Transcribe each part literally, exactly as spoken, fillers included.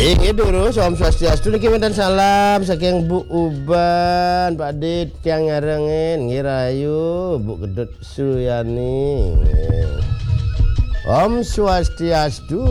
Ini dulu Om Swastiastu niki dan salam saking Bu Uban, Pak Dit yang ngarengin ngirayu Bu Gedut Suyani. Om Swastiastu.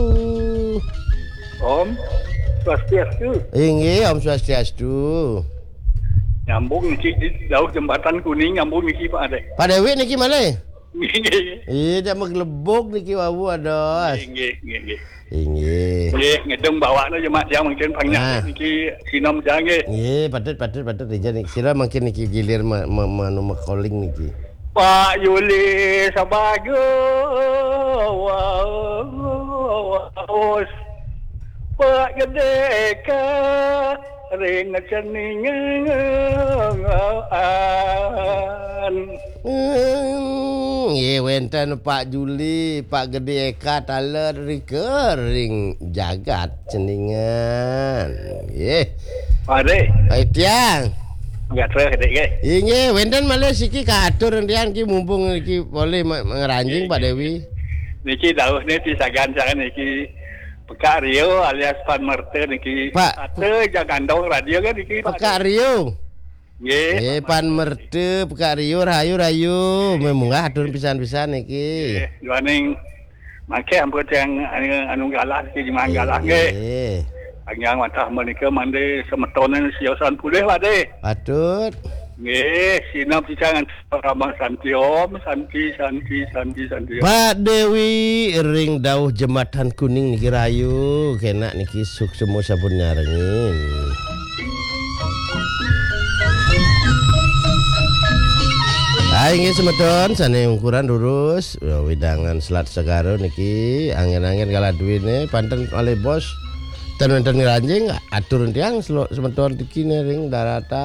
Om Swastiastu. Inggih Om Swastiastu. Nyambung niki di jauh jembatan kuning nyambung niki Pak Ade. Pak Dewi niki malih. Nggih. Iya dia meglebok niki wawu ados. Nggih, nggih, nggih. Inggih. Nggih, ngedeng bawakna jemaah yang mungkin Nah. pangnya niki sinom jange. Nggih, patut patut patut dija niki. Sira mungkin niki gilir ma- ma- manu calling niki. Pak Yuli Sabago. Waos. Pak Gedeka ring ceningan. Hmm, ye wenten Pak Juli, Pak Gede Eka taler recurring jagat ceningan. Ye. Pak Ade, Hai tiang. enggak terus Ade ge. Inge wenten malah siki katur tiang ki mumpung iki boleh ngeranjing Pak Dewi. Niki dauhne pisagan-sagan niki Pekak Rio alias Pan Merte niki Pak. ate jagandong radio kan niki Pekak Rio. Nggih. Eh pan merde Pekak Rio rayu rayu memunggah atur pisan-pisan iki. Nggih, juaning make ampun yang anu anu galah niki di manggalah nggih. Eh, Anyang matah menika mande semetonen siosan pulih Pak De. patut. Nggih, sinap pisangan ramah santi om, santi santi santi santi. Pak Dewi ring dauh jembatan kuning niki rayu kena niki suk semua sabun nyarengin. Hai nggih semeton sane ukuran lurus widangan selat segaro niki angin-angin kala duwine panten oleh bos ten wonten ranjing atur tiang semeton iki ring darata